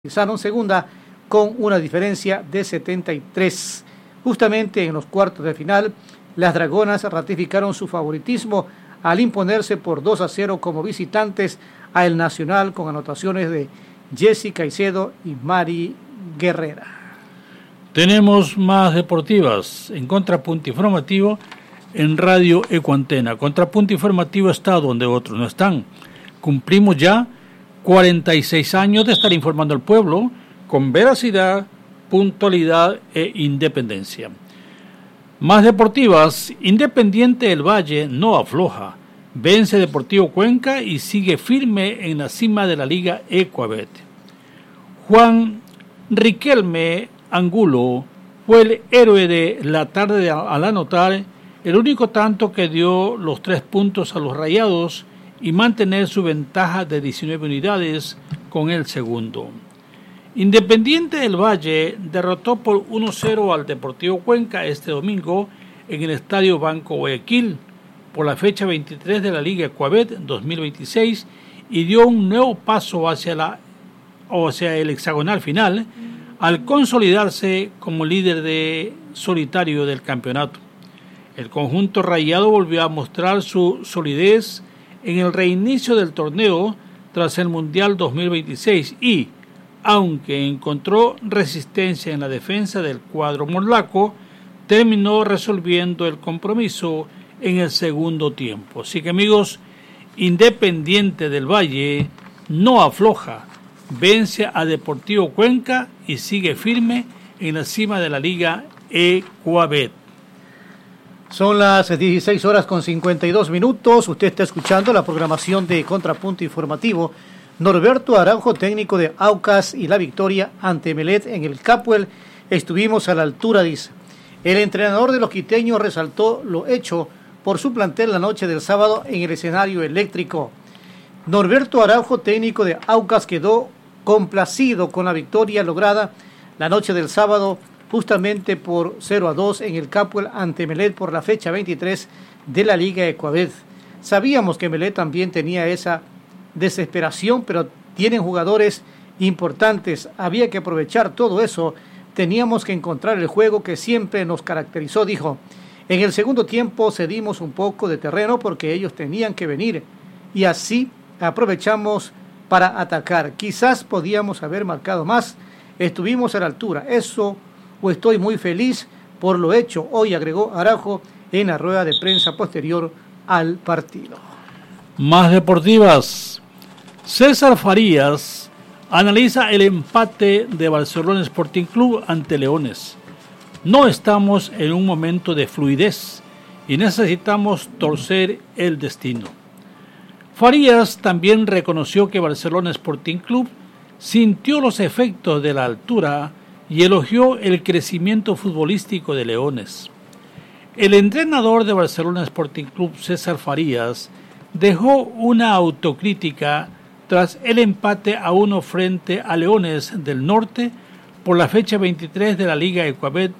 Finalizaron segunda con una diferencia de 73. Justamente en los cuartos de final, las Dragonas ratificaron su favoritismo al imponerse por 2-0 como visitantes a El Nacional con anotaciones de Jessy Caicedo y Mari Guerrera. Tenemos más deportivas en Contrapunto Informativo en Radio Ecuantena. Contrapunto Informativo está donde otros no están. Cumplimos ya 46 años de estar informando al pueblo con veracidad, puntualidad e independencia. Más deportivas, Independiente del Valle no afloja, vence Deportivo Cuenca y sigue firme en la cima de la Liga Ecuabet. Juan Riquelme Angulo fue el héroe de la tarde al anotar el único tanto que dio los 3 puntos a los Rayados y mantener su ventaja de 19 unidades con el segundo. Independiente del Valle derrotó por 1-0 al Deportivo Cuenca este domingo en el Estadio Banco Guayaquil por la fecha 23 de la Liga Ecuabet 2026 y dio un nuevo paso hacia el hexagonal final al consolidarse como líder solitario del campeonato. El conjunto rayado volvió a mostrar su solidez en el reinicio del torneo tras el Mundial 2026 y, aunque encontró resistencia en la defensa del cuadro morlaco, terminó resolviendo el compromiso en el segundo tiempo. Así que, amigos, Independiente del Valle no afloja, vence a Deportivo Cuenca y sigue firme en la cima de la Liga Ecuabet. Son las 16:52. Usted está escuchando la programación de Contrapunto Informativo. Norberto Araujo, técnico de Aucas y la victoria ante Emelec en el Capuel. Estuvimos a la altura, dice. El entrenador de los quiteños resaltó lo hecho por su plantel la noche del sábado en el escenario eléctrico. Norberto Araujo, técnico de Aucas, quedó complacido con la victoria lograda la noche del sábado justamente por 0-2 en el Capuel ante Emelec por la fecha 23 de la Liga Ecuabet. Sabíamos que Emelec también tenía esa desesperación, pero tienen jugadores importantes. Había que aprovechar todo eso. Teníamos que encontrar el juego que siempre nos caracterizó, dijo. En el segundo tiempo cedimos un poco de terreno porque ellos tenían que venir y así aprovechamos para atacar. Quizás podíamos haber marcado más. Estuvimos a la altura. Estoy muy feliz por lo hecho hoy, agregó Araujo en la rueda de prensa posterior al partido. Más deportivas. César Farías analiza el empate de Barcelona Sporting Club ante Leones. No estamos en un momento de fluidez y necesitamos torcer el destino. Farías también reconoció que Barcelona Sporting Club sintió los efectos de la altura y elogió el crecimiento futbolístico de Leones. El entrenador de Barcelona Sporting Club, César Farías, dejó una autocrítica tras el empate a 1 frente a Leones del Norte por la fecha 23 de la Liga Ecuabet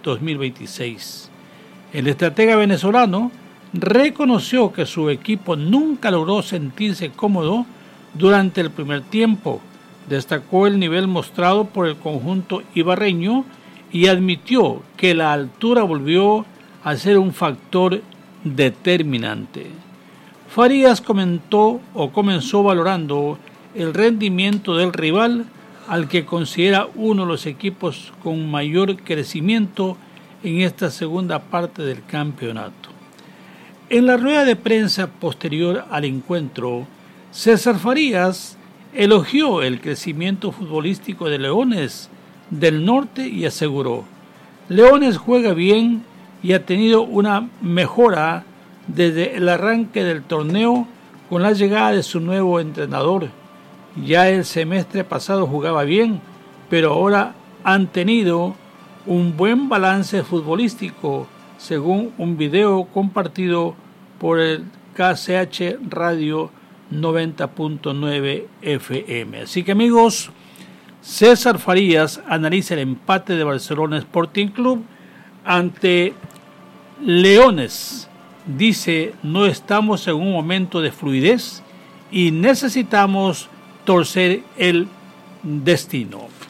2026. El estratega venezolano reconoció que su equipo nunca logró sentirse cómodo durante el primer tiempo. Destacó el nivel mostrado por el conjunto ibarreño y admitió que la altura volvió a ser un factor determinante. Farías comenzó valorando el rendimiento del rival, al que considera uno de los equipos con mayor crecimiento en esta segunda parte del campeonato. En la rueda de prensa posterior al encuentro, César Farías elogió el crecimiento futbolístico de Leones del Norte y aseguró: Leones juega bien y ha tenido una mejora desde el arranque del torneo con la llegada de su nuevo entrenador. Ya el semestre pasado jugaba bien, pero ahora han tenido un buen balance futbolístico, según un video compartido por el KCH Radio 90.9 FM. Así que, amigos, César Farías analiza el empate de Barcelona Sporting Club ante Leones. Dice: no estamos en un momento de fluidez y necesitamos torcer el destino.